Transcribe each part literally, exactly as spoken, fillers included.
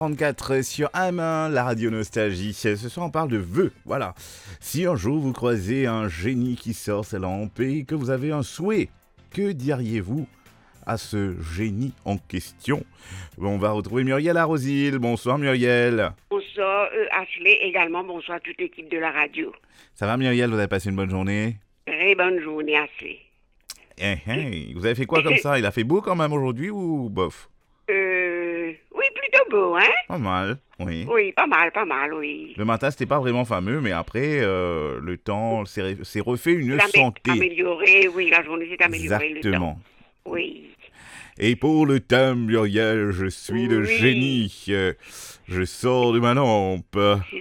trente-quatre sur A M un, la radio Nostalgie. Ce soir, on parle de vœux. Voilà. Si un jour vous croisez un génie qui sort sa lampe et que vous avez un souhait, que diriez-vous à ce génie en question? On va retrouver Muriel à Rosil. Bonsoir Muriel. Bonsoir euh, Ashley, également bonsoir à toute l'équipe de la radio. Ça va Muriel, vous avez passé une bonne journée? Très bonne journée Ashley. Eh, eh, vous avez fait quoi comme ça? Il a fait beau quand même aujourd'hui ou bof? Euh, oui, plutôt beau, hein? Pas mal, oui. Oui, pas mal, pas mal, oui. Le matin, c'était pas vraiment fameux, mais après, euh, le temps s'est s'est refait une L'amé- santé. Amélioré, oui, la journée s'est améliorée. Le temps. Exactement. Oui. Et pour le thème, Muriel, je suis le Oui. génie. Euh, Je sors de ma lampe.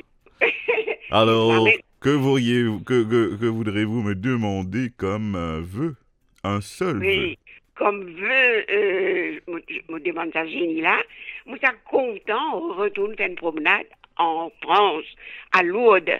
Alors, Amé- que, vouriez, que, que, que voudrez-vous me demander comme euh, vœu? Un seul vœu. Oui. Comme veut, euh, je me demande ça, génie là, moi, ça content, on retourne faire une promenade en France, à Lourdes.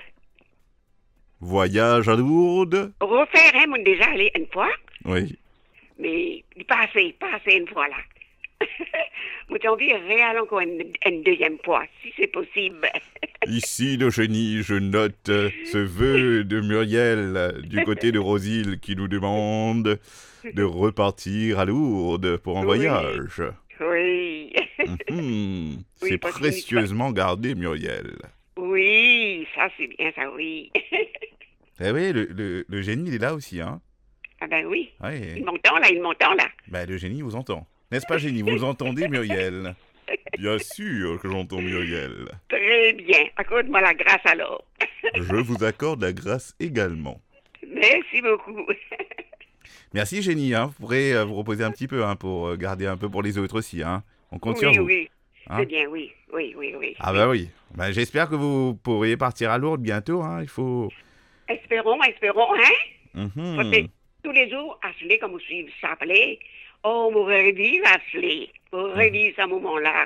Voyage à Lourdes? Refaire, hein, moi, déjà allé une fois. Oui. Mais il passait, passait une fois là. Moi, j'ai envie de réaller encore une, une deuxième fois, si c'est possible. Ici, le génie, je note euh, ce vœu de Muriel euh, du côté de Rosil qui nous demande de repartir à Lourdes pour un Oui. voyage. Oui. Mhm. Oui, C'est parce que- précieusement gardé, Muriel. Oui, ça c'est bien, ça oui. Eh oui, le, le, le génie, il est là aussi, hein? Ah ben oui. Ouais. Il m'entend là, il m'entend là. Ben, le génie vous entend. N'est-ce pas, génie? Vous entendez, Muriel? Bien sûr que j'entends Muriel. Très bien. Accorde-moi la grâce alors. Je vous accorde la grâce également. Merci beaucoup. Merci, génie, hein. Vous pourrez euh, vous reposer un petit peu, hein, pour euh, garder un peu pour les autres aussi, hein. On compte sur Oui, vous. oui. Hein? C'est bien, oui. Oui, oui, oui. Ah bah oui. Ben, j'espère que vous pourriez partir à Lourdes bientôt, hein. Il faut... Espérons, espérons, hein? Mhm. Parce que tous les jours, Ashley, comme vous suivez, s'appelait. Oh, mon revivre, Ashley. Mon revivre ce moment-là.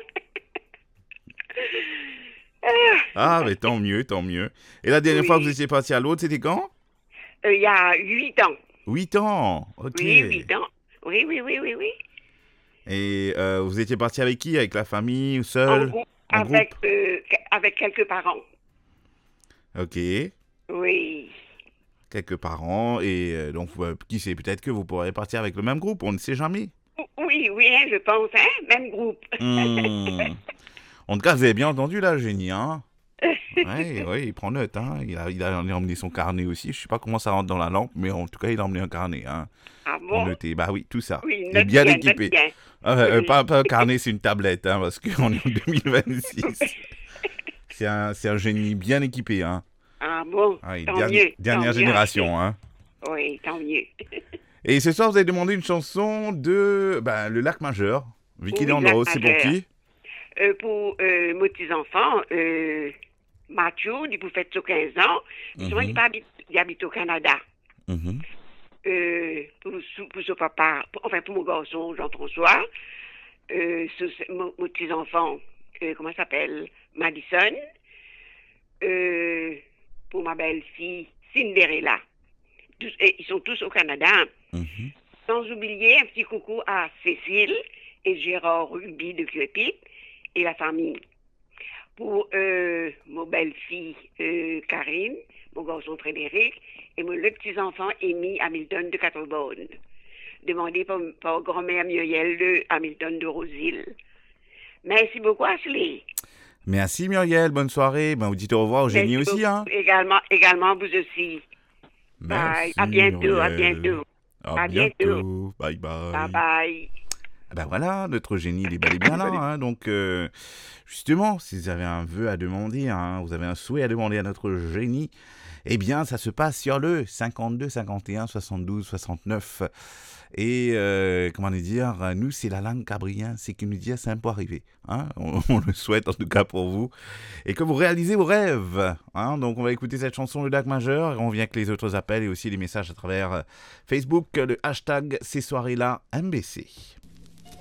Ah, mais tant mieux, tant mieux. Et la dernière Oui. fois que vous étiez parti à Lourdes, c'était quand? Euh, Il y a huit ans. Huit ans. Ok. Oui, huit ans. Oui, oui, oui, oui, oui. Et euh, vous étiez parti avec qui? Avec la famille ou En seul? groupe, En avec, euh, que- avec quelques parents. Ok. Oui. Quelques parents. Et euh, donc, euh, qui sait, peut-être que vous pourrez partir avec le même groupe, on ne sait jamais. Oui, oui, hein, je pense, hein, même groupe. Hmm. En tout cas, vous avez bien entendu là, génie, hein? Oui, oui, il prend note, hein. Il a, il a emmené son carnet aussi. Je sais pas comment ça rentre dans la lampe, mais en tout cas, il a emmené un carnet, hein. Ah Pour bon? noter. Bah oui, tout ça. Oui, Il est note bien bien, équipé. note bien. Ah, euh, Oui. pas, pas un carnet, c'est une tablette, hein, parce qu'on est en deux mille vingt-six. C'est un, c'est un génie bien équipé, hein. Ah bon, Ah, et tant derni- mieux. dernière tant mieux, génération, hein. Ashley. Oui, tant mieux. Et ce soir, vous avez demandé une chanson de ben, Le Lac Majeur. Vicky Oui, Lac Leandro, c'est pour Majeur. qui? Euh, pour euh, mes petits-enfants, euh, Mathieu, il peut faire quinze ans. Justement, Mhm. il, pas habite, il habite au Canada. Mhm. Euh, pour, sou- pour son papa, pour- enfin pour mon garçon Jean-François, euh, ce- mon, mon petit-enfant, euh, comment ça s'appelle, Madison, euh, pour ma belle-fille Cinderella. Tous- et ils sont tous au Canada. Mhm. Sans oublier un petit coucou à Cécile et Gérard Ruby de Cupid et la famille. Pour euh, mon belle-fille euh, Karine, mon garçon Frédéric et mon le petit-enfant Amy Hamilton de Cattlebone. Demandé par, par grand-mère Muriel de Hamilton de Rosil. Merci beaucoup Ashley. Merci Muriel, bonne soirée. Ben, vous dites au revoir au génie Merci aussi, hein. beaucoup. Également, également vous aussi. Bye. À bientôt, à Muriel. bientôt. À À bientôt. bientôt. Bye bye. Bye bye. Ah ben voilà, notre génie, il est bel et bien là, hein. Donc, euh, justement, si vous avez un vœu à demander, hein, vous avez un souhait à demander à notre génie, eh bien, ça se passe sur le cinquante-deux cinquante et un soixante-douze soixante-neuf. Et, euh, comment dire, nous, c'est la langue cabrien, c'est qui nous dit, c'est un peu arrivé. Hein, on, on le souhaite, en tout cas, pour vous. Et que vous réalisez vos rêves. Hein. Donc, on va écouter cette chanson, Le Lac Majeur, et on vient avec les autres appels et aussi les messages à travers Facebook, le hashtag Ces soirées-là M B C.